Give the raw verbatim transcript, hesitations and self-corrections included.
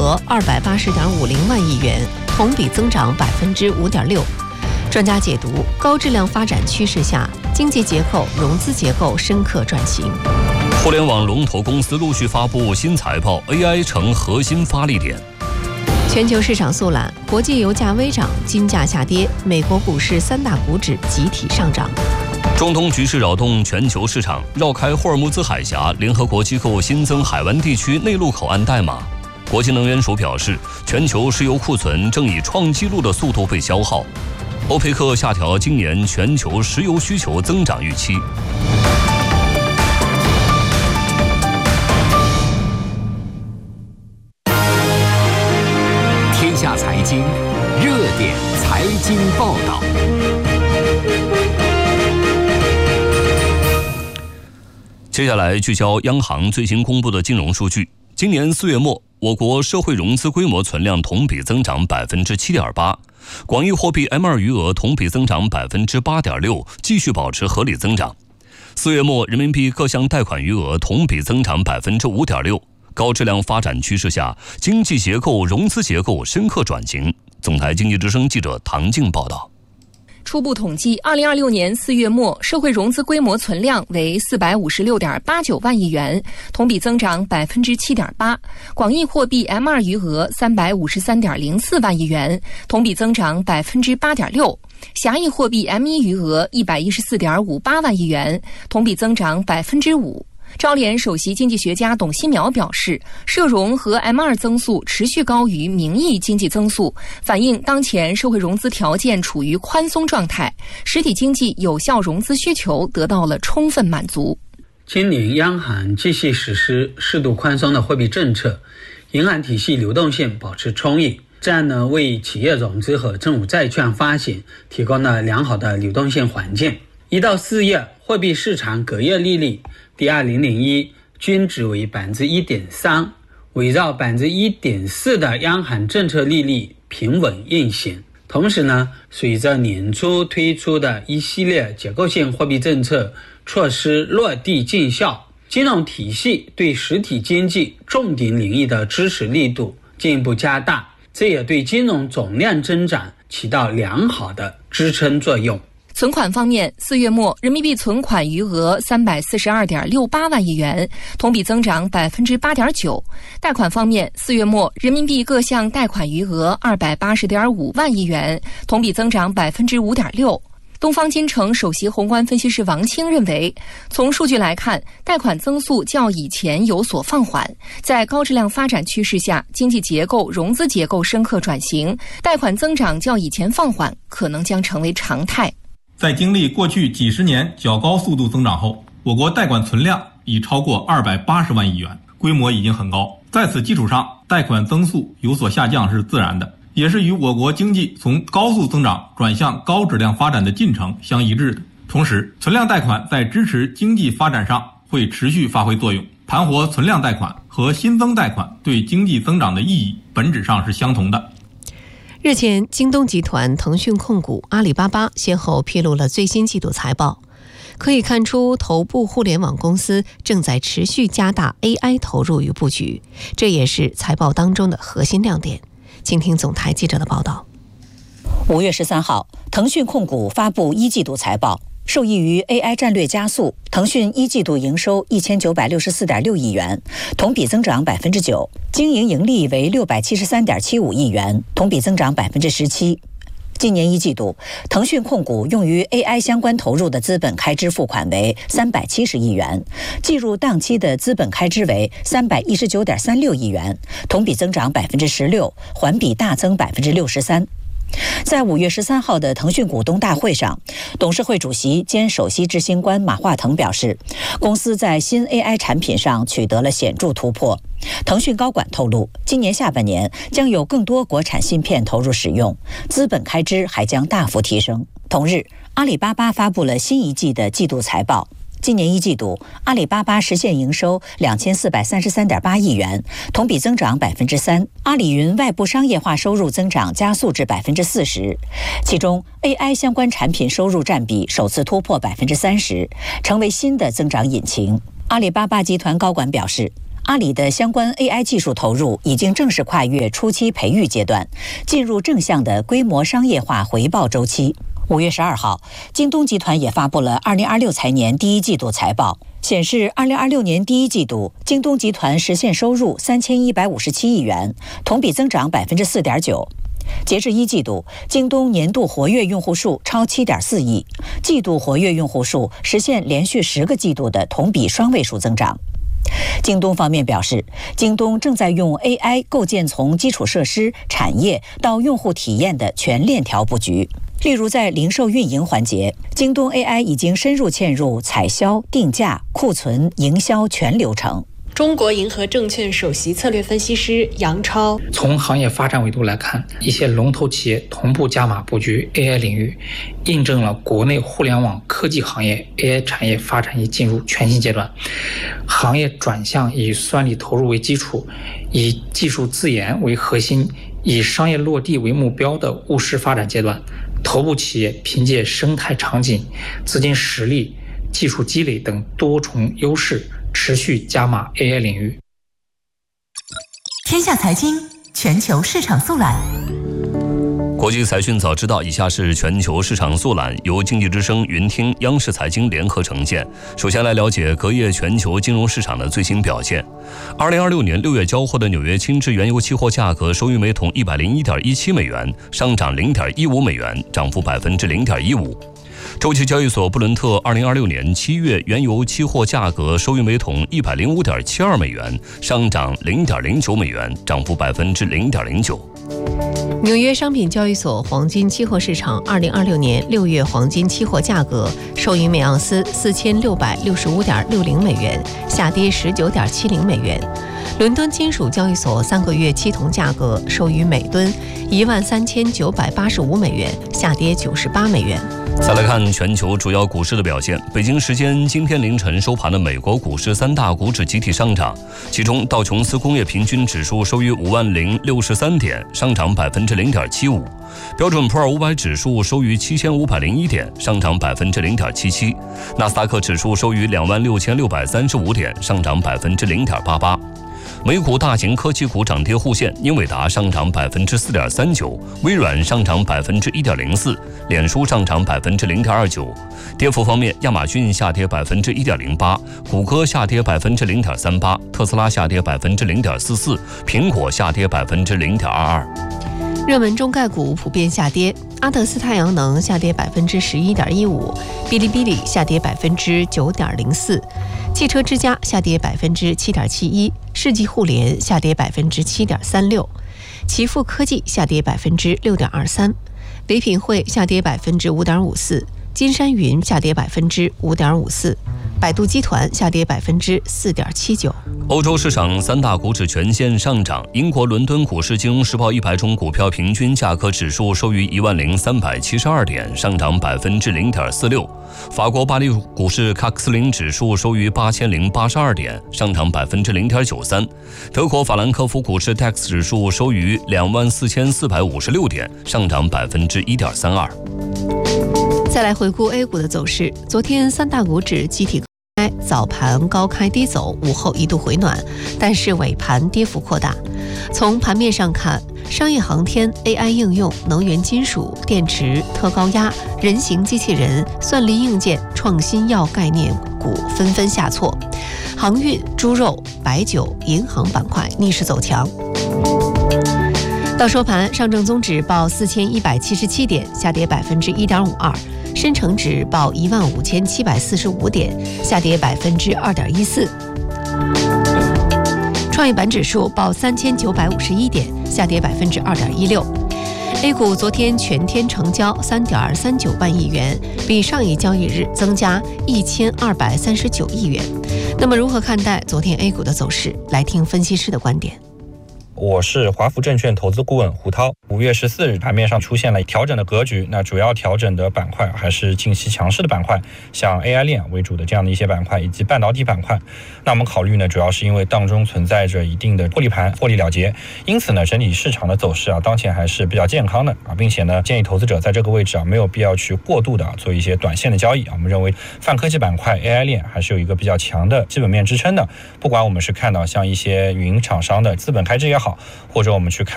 额二百八十点五零万亿元，同比增长百分之五点六。专家解读，高质量发展趋势下，经济结构、融资结构深刻转型。 互联网龙头公司陆续发布新财报 ，A I 成核心发力点。 全球市场速览，国际油价微涨，金价下跌，美国股市三大股指集体上涨。 中东局势扰动全球市场，绕开霍尔木兹海峡，联合国机构新增海湾地区内陆口岸代码。国际能源署表示，全球石油库存正以创纪录的速度被消耗。欧佩克下调今年全球石油需求增长预期。 天下财经热点财经报道。 接下来聚焦央行最新公布的金融数据。今年四月末，我国社会融资规模存量同比增长百分之七点八，广义货币 M 二 余额同比增长百分之八点六，继续保持合理增长。四月末，人民币各项贷款余额同比增长百分之五点六。高质量发展趋势下，经济结构、融资结构深刻转型。总台经济之声记者唐静报道。 初步统计，二零二六年四月末，社会融资规模存量为四百五十六点八九万亿元，同比增长百分之七点八。广义货币 M 二 余额三百五十三点零四万亿元，同比增长百分之八点六。狭义货币 M 一 余额一百一十四点五八万亿元，同比增长百分之五。招联首席经济学家董希苗表示，社融和 M 二 增速持续高于名义经济增速，反映当前社会融资条件处于宽松状态，实体经济有效融资需求得到了充分满足。 今年央行继续实施适度宽松的货币政策，银行体系流动性保持充裕，这样呢为企业融资和政府债券发行提供了良好的流动性环境。一到四月，货币市场隔夜利率 D 二零零一 均值为 百分之一点三， 围绕 百分之一点四 的央行政策利率平稳运行。同时呢，随着年初推出的一系列结构性货币政策措施落地见效，金融体系对实体经济重点领域的支持力度进一步加大，这也对金融总量增长起到良好的支撑作用。 存款方面，四月末人民币存款余额三百四十二点六八万亿元，同比增长百分之八点九。贷款方面，四月末人民币各项贷款余额二百八十点五万亿元，同比增长百分之五点六。东方金城首席宏观分析师王清认为，从数据来看，贷款增速较以前有所放缓，在高质量发展趋势下，经济结构、融资结构深刻转型，贷款增长较以前放缓，可能将成为常态。 在经历过去几十年较高速度增长后，我国贷款存量已超过二百八十万亿元，规模已经很高。在此基础上，贷款增速有所下降是自然的，也是与我国经济从高速增长转向高质量发展的进程相一致的。同时，存量贷款在支持经济发展上会持续发挥作用。盘活存量贷款和新增贷款对经济增长的意义本质上是相同的。 日前，京东集团、腾讯控股、阿里巴巴先后披露了最新季度财报，可以看出头部互联网公司正在持续加大 A I 投入与布局，这也是财报当中的核心亮点。请听总台记者的报道。 五月十三号，腾讯控股发布一季度财报。受益于 A I 战略加速，腾讯一季度营收一千九百六十四点六亿元，同比增长百分之九，经营盈利为六百七十三点七五亿元，同比增长百分之十七。今年一季度，腾讯控股用于 A I 相关投入的资本开支付款为三百七十亿元，计入当期的资本开支为三百一十九点三六亿元，同比增长百分之十六，环比大增百分之六十三。在五月十三号的腾讯股东大会上，董事会主席兼首席执行官马化腾表示，公司在新 A I 产品上取得了显著突破。腾讯高管透露，今年下半年将有更多国产芯片投入使用，资本开支还将大幅提升。同日，阿里巴巴发布了新一季的季度财报。今年一季度，阿里巴巴实现营收两千四百三十三点八亿元，同比增长百分之三。阿里云外部商业化收入增长加速至百分之四十，其中 A I 相关产品收入占比首次突破百分之三十，成为新的增长引擎。阿里巴巴集团高管表示， 阿里的相关 A I 技术投入已经正式跨越初期培育阶段，进入正向的规模商业化回报周期。五月十二号，京东集团也发布了二零二六财年第一季度财报，显示二零二六年第一季度，京东集团实现收入三千一百五十七亿元，同比增长百分之四点九。截至一季度，京东年度活跃用户数超七点四亿，季度活跃用户数实现连续十个季度的同比双位数增长。京东方面表示，京东正在用 A I 构建从基础设施、产业到用户体验的全链条布局。例如，在零售运营环节，京东 A I 已经深入嵌入采销、定价、库存、营销全流程。 中国银河证券首席策略分析师杨超： 从行业发展维度来看，一些龙头企业同步加码布局 A I 领域，印证了国内互联网科技行业 A I 产业发展已进入全新阶段，行业转向以算力投入为基础，以技术自研为核心，以商业落地为目标的务实发展阶段。头部企业凭借生态场景、资金实力、技术积累等多重优势，持续加码 A I 领域。 天下财经全球市场速览。 国际财讯早知道，以下是全球市场速览，由经济之声、云听、央视财经联合呈现。首先来了解隔夜全球金融市场的最新表现。二零二六年六月交货的纽约轻质原油期货价格收于每桶一百零一点一七美元，上涨零点一五美元，涨幅百分之零点一五。周期交易所布伦特二零二六年七月原油期货价格收于每桶一百零五点七二美元，上涨零点零九美元，涨幅百分之零点零九。 纽约商品交易所黄金期货市场二零二六年六月黄金期货价格收于每盎司四千六百六十五点六零美元，下跌十九点七零美元。伦敦金属交易所三个月期铜价格收于每吨一万三千九百八十五美元，下跌九十八美元。 再来看全球主要股市的表现。北京时间今天凌晨收盘的美国股市三大股指集体上涨，其中道琼斯工业平均指数收于五万零六十三点，上涨百分之零点七五；标准普尔五百指数收于七千五百零一点，上涨百分之零点七七；纳斯达克指数收于两万六千六百三十五点，上涨百分之零点八八。美股大型科技股涨跌互现，英伟达上涨百分之四点三九，微软上涨百分之一点零四，脸书上涨百分之零点二九。跌幅方面，亚马逊下跌百分之一点零八，谷歌下跌百分之零点三八，特斯拉下跌百分之零点四四，苹果下跌百分之零点二二。 热门中概股普遍下跌，阿特斯太阳能下跌百分之十一点一五，哔哩哔哩下跌百分之九点零四，汽车之家下跌百分之七点七一，世纪互联下跌百分之七点三六，奇富科技下跌百分之六点二三，唯品会下跌百分之五点五四，金山云下跌百分之五点五四，百度集团下跌百分之四点七九。 欧洲市场三大股指全线上涨，英国伦敦股市金融时报一百种股票平均价格指数收于一万零三百七十二点，上涨百分之零点四六。法国巴黎股市卡克斯林指数收于八千零八十二点，上涨百分之零点九三。德国法兰克福股市 D A X 指数收于两万四千四百五十六点，上涨百分之一点三二。 再来回顾 A 股的走势，昨天三大股指集体早盘高开低走，午后一度回暖，但是尾盘跌幅扩大。从盘面上看，商业航天、A I 应用、能源金属、电池、特高压、人形机器人、算力硬件、创新药概念股纷纷下挫，航运、猪肉、白酒、银行板块逆势走强。到收盘，上证综指报四千一百七十七点，下跌百分之一点五二；深成指报一万五千七百四十五点，下跌百分之二点一四；创业板指数报三千九百五十一点，下跌百分之二点一六。A 股昨天全天成交三点三九万亿元，比上一交易日增加一千二百三十九亿元。那么，如何看待昨天 A 股的走势？来听分析师的观点。 我是华福证券投资顾问胡涛。五月十四日盘面上出现了调整的格局，那主要调整的板块还是近期强势的板块，像 A I 链为主的这样的一些板块以及半导体板块。那我们考虑呢，主要是因为当中存在着一定的获利盘、获利了结，因此呢，整体市场的走势啊，当前还是比较健康的啊，并且呢，建议投资者在这个位置啊，没有必要去过度的、啊、做一些短线的交易啊。我们认为泛科技板块 A I 链还是有一个比较强的基本面支撑的，不管我们是看到像一些云厂商的资本开支也好，或者我们去看